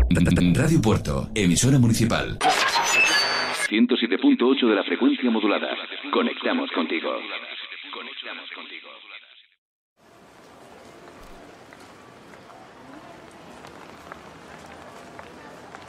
Radio Puerto, emisora municipal. 107.8 de la frecuencia modulada. Conectamos contigo. Conectamos contigo.